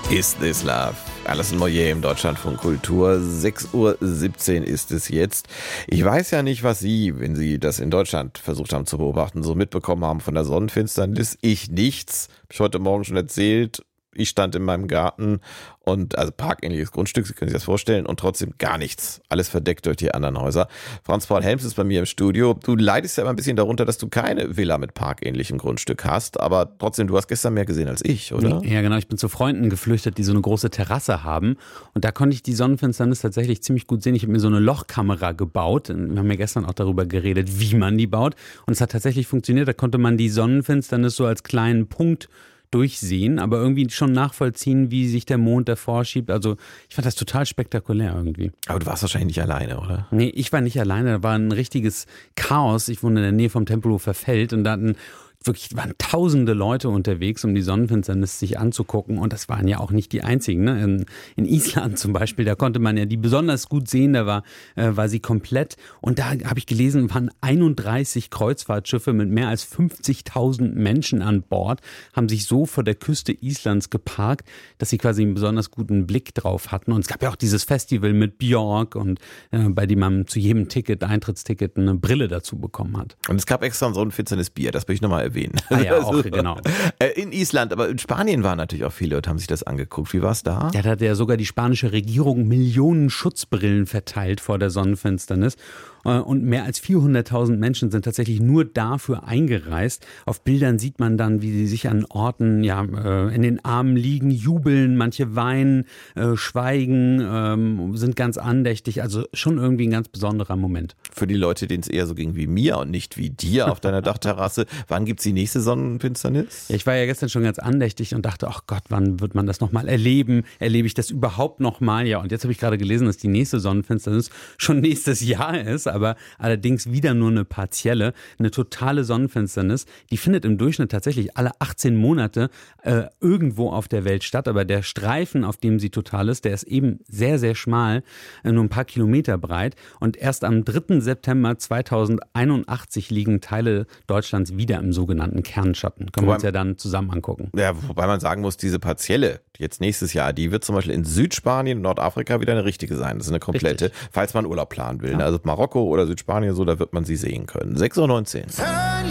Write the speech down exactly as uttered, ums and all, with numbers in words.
Is This Love? Alison Moyet im Deutschlandfunk Kultur. sechs Uhr siebzehn ist es jetzt. Ich weiß ja nicht, was Sie, wenn Sie das in Deutschland versucht haben zu beobachten, so mitbekommen haben von der Sonnenfinsternis. Ich nichts. Hab ich heute Morgen schon erzählt. Ich stand in meinem Garten und, also parkähnliches Grundstück, Sie können sich das vorstellen, und trotzdem gar nichts. Alles verdeckt durch die anderen Häuser. Franz-Paul Helms ist bei mir im Studio. Du leidest ja immer ein bisschen darunter, dass du keine Villa mit parkähnlichem Grundstück hast, aber trotzdem, du hast gestern mehr gesehen als ich, oder? Ja, genau. Ich bin zu Freunden geflüchtet, die so eine große Terrasse haben, und da konnte ich die Sonnenfinsternis tatsächlich ziemlich gut sehen. Ich habe mir so eine Lochkamera gebaut. Wir haben ja gestern auch darüber geredet, wie man die baut, und es hat tatsächlich funktioniert. Da konnte man die Sonnenfinsternis so als kleinen Punkt durchsehen, aber irgendwie schon nachvollziehen, wie sich der Mond davor schiebt. Also ich fand das total spektakulär irgendwie. Aber du warst wahrscheinlich nicht alleine, oder? Nee, ich war nicht alleine. Da war ein richtiges Chaos. Ich wohne in der Nähe vom Tempelhofer Feld, und da hatten wirklich waren tausende Leute unterwegs, um die Sonnenfinsternis sich anzugucken, und das waren ja auch nicht die einzigen. Ne? In, in Island zum Beispiel, da konnte man ja die besonders gut sehen, da war, äh, war sie komplett, und da habe ich gelesen, waren einunddreißig Kreuzfahrtschiffe mit mehr als fünfzigtausend Menschen an Bord, haben sich so vor der Küste Islands geparkt, dass sie quasi einen besonders guten Blick drauf hatten, und es gab ja auch dieses Festival mit Björk, und äh, bei dem man zu jedem Ticket, Eintrittsticket, eine Brille dazu bekommen hat. Und es gab extra ein Sonnenfinsternis Bier, das will ich nochmal erwähnen. Ah ja, auch, genau. In Island, aber in Spanien waren natürlich auch viele und haben sich das angeguckt. Wie war es da? Ja, da hat ja sogar die spanische Regierung Millionen Schutzbrillen verteilt vor der Sonnenfinsternis. Und mehr als vierhunderttausend Menschen sind tatsächlich nur dafür eingereist. Auf Bildern sieht man dann, wie sie sich an Orten ja, in den Armen liegen, jubeln, manche weinen, schweigen, sind ganz andächtig. Also schon irgendwie ein ganz besonderer Moment. Für die Leute, denen es eher so ging wie mir und nicht wie dir auf deiner Dachterrasse, wann gibt es die nächste Sonnenfinsternis? Ja, ich war ja gestern schon ganz andächtig und dachte, ach Gott, wann wird man das nochmal erleben? Erlebe ich das überhaupt nochmal? Ja, und jetzt habe ich gerade gelesen, dass die nächste Sonnenfinsternis schon nächstes Jahr ist, aber allerdings wieder nur eine partielle, eine totale Sonnenfinsternis. Die findet im Durchschnitt tatsächlich alle achtzehn Monate äh, irgendwo auf der Welt statt, aber der Streifen, auf dem sie total ist, der ist eben sehr, sehr schmal, äh, nur ein paar Kilometer breit, und erst am dritten September zweitausendeinundachtzig liegen Teile Deutschlands wieder im sogenannten Kernschatten. Können wir uns ja dann zusammen angucken. Ja, wobei man sagen muss, diese partielle, jetzt nächstes Jahr, die wird zum Beispiel in Südspanien und Nordafrika wieder eine richtige sein. Das ist eine komplette, richtig, falls man Urlaub planen will. Ja. Also Marokko oder Südspanien, so, da wird man sie sehen können. sechs Uhr neunzehn.